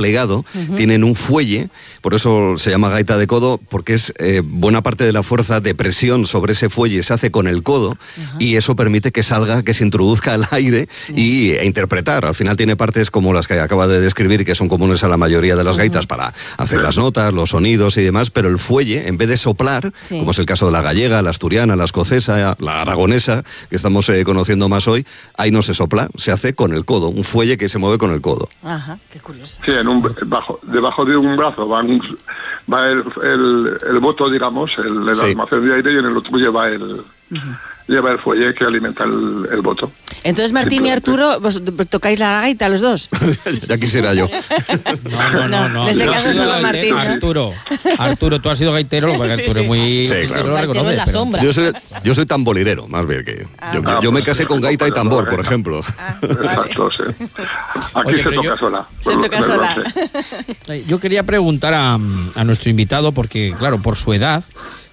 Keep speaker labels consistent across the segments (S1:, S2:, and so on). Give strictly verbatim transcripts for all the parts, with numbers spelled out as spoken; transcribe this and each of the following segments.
S1: plegado,
S2: uh-huh.
S1: tienen un fuelle, por eso se llama gaita de codo, porque es eh, buena parte de la fuerza de presión sobre ese fuelle se hace con el codo, uh-huh. y eso permite que salga, que se introduzca al aire uh-huh. y e interpretar. Al final tiene partes como las que acaba de describir, que son comunes a la mayoría de las uh-huh. gaitas para hacer las notas, los sonidos y demás, pero el fuelle, en vez de soplar, sí. como es el caso de la gallega, la asturiana, la escocesa, la aragonesa, que estamos eh, conociendo más hoy, ahí no se sopla, se hace con el codo, un fuelle que se mueve con el codo.
S2: Ajá, qué curioso.
S3: Sí, en un, bajo, debajo de un brazo va, un, va el, el, el boto, digamos, el, el sí. almacén de aire, y en el otro lleva el... Uh-huh. lleva el fuelle que alimenta el, el boto.
S2: Entonces, Martín y Arturo, ¿vos tocáis la gaita los dos?
S1: Ya quisiera yo.
S4: No, no, no. no.
S2: En este
S4: no,
S2: caso
S4: no,
S2: solo
S4: no,
S2: Martín, ¿no?
S4: Arturo, Arturo, tú has sido gaitero, porque Arturo sí, sí. es muy...
S1: Sí, claro.
S4: Lo
S2: gaitero en la
S4: pero...
S2: sombra.
S1: Yo soy, yo soy tambolirero, más bien que...
S2: Ah,
S1: yo,
S3: ah,
S1: yo me
S3: pues
S1: casé
S3: sí,
S1: con gaita y tambor, por ejemplo.
S2: Ah,
S3: exacto,
S2: vale.
S3: sí. Aquí
S4: Oye,
S3: se toca
S4: yo,
S3: sola.
S2: Se toca
S3: lo,
S2: sola.
S3: lo
S4: yo quería preguntar a, a nuestro invitado, porque, claro, por su edad...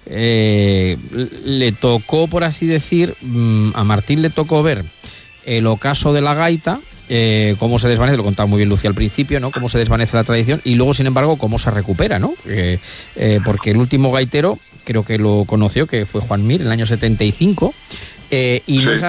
S4: Eh, le tocó, por así decir, a Martín le tocó ver el ocaso de la gaita, eh, cómo se desvanece, lo contaba muy bien Lucía al principio, ¿no? Cómo se desvanece la tradición y luego, sin embargo, cómo se recupera, ¿no? Eh, eh, porque el último gaitero, creo que lo conoció, que fue Juan Mir, en el año setenta y cinco, eh, y sí. no es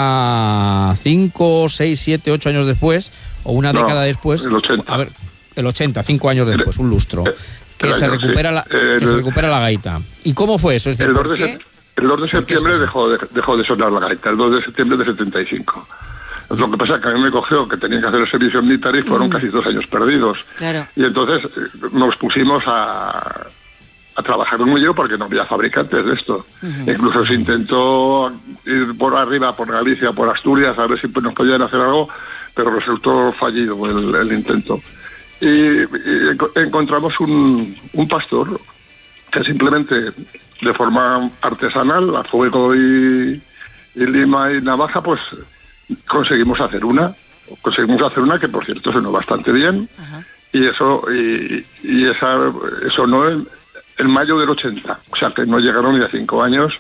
S4: hasta cinco, seis, siete, ocho años después, o una no, década después,
S3: el ochenta.
S4: A ver, el ochenta, cinco años después, un lustro. Que se, recupera la,
S3: el,
S4: que se recupera la gaita. ¿Y cómo fue eso? Es decir,
S3: el, dos
S4: ¿por
S3: de
S4: qué?
S3: el dos de septiembre dejó de, dejó de sonar la gaita, el dos de septiembre de setenta y cinco. Lo que pasa es que a mí me cogió que tenía que hacer el servicio militar y fueron mm. casi dos años perdidos.
S2: Claro.
S3: Y entonces nos pusimos a, a trabajar con ello porque no había fabricantes de esto. Uh-huh. Incluso se intentó ir por arriba, por Galicia, por Asturias, a ver si nos podían hacer algo, pero resultó fallido el, el intento. Y, y encontramos un, un pastor que simplemente de forma artesanal, a fuego y, y lima y navaja, pues conseguimos hacer una, conseguimos hacer una que por cierto sonó bastante bien. Ajá. y eso y, y esa sonó en, en mayo del ochenta, o sea que no llegaron ni a cinco años.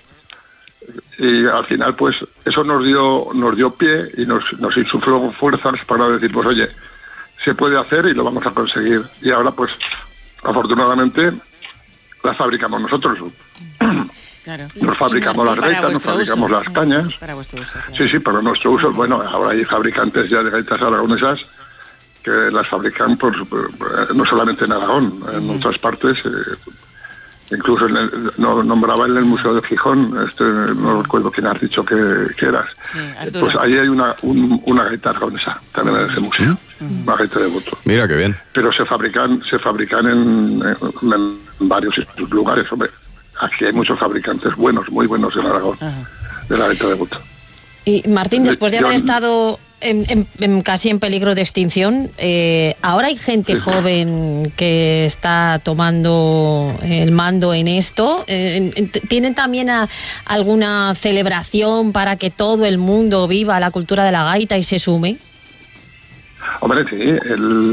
S3: Y al final pues eso nos dio nos dio pie y nos, nos insufló fuerzas para decir pues oye, se puede hacer y lo vamos a conseguir. Y ahora, pues, afortunadamente, las fabricamos nosotros.
S2: Claro.
S3: Nos fabricamos las gaitas, nos fabricamos uso. las cañas.
S2: Para vuestro uso. Claro.
S3: Sí, sí, para nuestro uso. Bueno, ahora hay fabricantes ya de gaitas aragonesas que las fabrican por, por, no solamente en Aragón, en uh-huh. otras partes. Eh, incluso en el, no, nombraba en el Museo de Gijón, este, no recuerdo quién has dicho que, que eras. Sí, pues ahí hay una, un, una gaita aragonesa, también en ese museo. Uh-huh. Una gaita de voto.
S1: Mira qué bien.
S3: Pero se fabrican se fabrican en, en, en varios lugares. Hombre, aquí hay muchos fabricantes buenos, muy buenos en Aragón, uh-huh. de la gaita de voto.
S2: Y Martín, después de haber estado en, en, en casi en peligro de extinción, eh, ahora hay gente sí, joven que está tomando el mando en esto. Eh, ¿Tienen también a, alguna celebración para que todo el mundo viva la cultura de la gaita y se sume?
S3: Hombre, sí. El,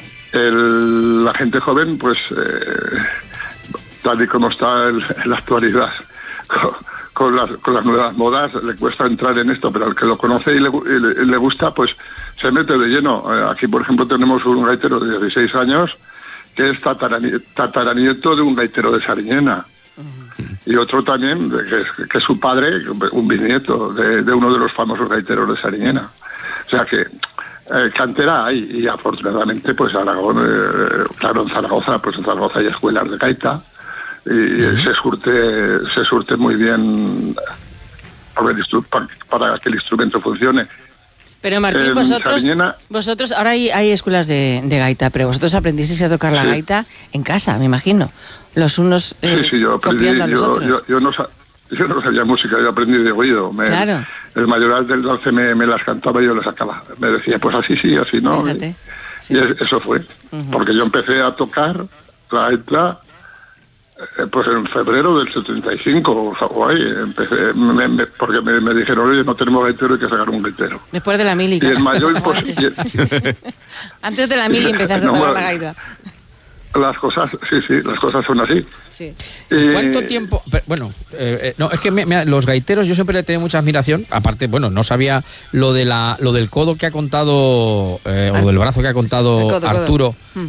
S3: el, la gente joven, pues, eh, tal y como está el, en la actualidad, con, con, las, con las nuevas modas, le cuesta entrar en esto, pero al que lo conoce y le, y le gusta, pues se mete de lleno. Aquí, por ejemplo, tenemos un gaitero de dieciséis años que es tataranieto, tataranieto de un gaitero de Sariñena. Uh-huh. Y otro también, que es, que es su padre, un bisnieto de, de uno de los famosos gaiteros de Sariñena. O sea que eh, cantera hay, y afortunadamente, pues Aragón, eh, claro, en Zaragoza, pues en Zaragoza hay escuelas de gaita, y uh-huh. se surte se surte muy bien para, el, para que el instrumento funcione.
S2: Pero Martín, en vosotros Sariñena, vosotros ahora hay, hay escuelas de, de gaita, pero vosotros aprendisteis a tocar la sí. gaita en casa, me imagino, los unos eh,
S3: sí, sí, yo aprendí,
S2: copiando a los
S3: yo,
S2: otros.
S3: Yo, yo, no, yo no sabía música, yo aprendí de oído. Me,
S2: claro.
S3: El mayoral del dance me, me las cantaba y yo las sacaba. Me decía, pues así sí, así no.
S2: Fíjate,
S3: y
S2: sí,
S3: y
S2: sí.
S3: eso fue, uh-huh. porque yo empecé a tocar la gaita pues en febrero del setenta y cinco, o, o ahí, empecé, me, me, porque me, me dijeron, oye, no tenemos gaitero, hay que sacar un gaitero.
S2: Después de la mili.
S3: Y en mayo... Pues,
S2: antes. antes de la mili empezaste no, a tocar bueno, la gaita.
S3: Las cosas, sí, sí, las cosas son así.
S4: Sí. ¿Y cuánto tiempo? Bueno, eh, eh, no, es que me, me, los gaiteros yo siempre le he tenido mucha admiración. Aparte, bueno, no sabía lo de la, lo del codo que ha contado, eh, o del brazo que ha contado codo, Arturo. Codo.